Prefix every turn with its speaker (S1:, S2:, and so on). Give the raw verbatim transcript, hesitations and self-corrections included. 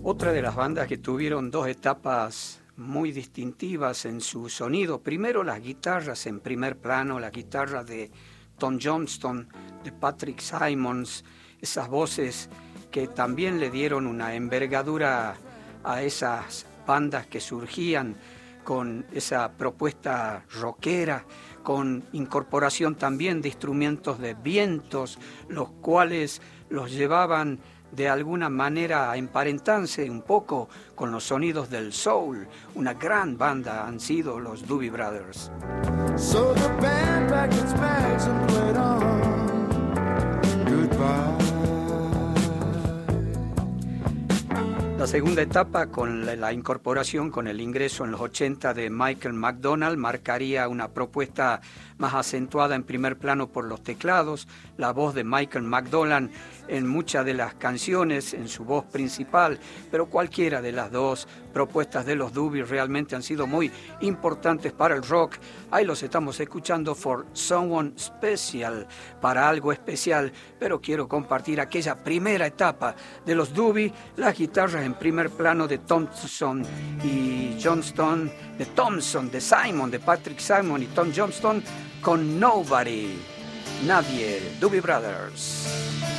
S1: Otra de las bandas que tuvieron dos etapas muy distintivas en su sonido. Primero las guitarras en primer plano, la guitarra de Tom Johnston, de Patrick Simons, esas voces que también le dieron una envergadura a esas bandas que surgían con esa propuesta rockera, con incorporación también de instrumentos de vientos, los cuales los llevaban de alguna manera a emparentarse un poco con los sonidos del soul. Una gran banda han sido los Doobie Brothers. So the band packed its bags and played on goodbye. La segunda etapa, con la, la incorporación, con el ingreso en los ochenta de Michael McDonald, marcaría una propuesta más acentuada en primer plano por los teclados, la voz de Michael McDonald en muchas de las canciones, en su voz principal, pero cualquiera de las dos propuestas de los Doobie realmente han sido muy importantes para el rock. Ahí los estamos escuchando, For Someone Special, para algo especial, pero quiero compartir aquella primera etapa de los Doobie, las guitarras en primer plano de Thompson y Johnston, de Thompson, de Simon, de Patrick Simon y Tom Johnston, con Nobody, nadie, Doobie Brothers.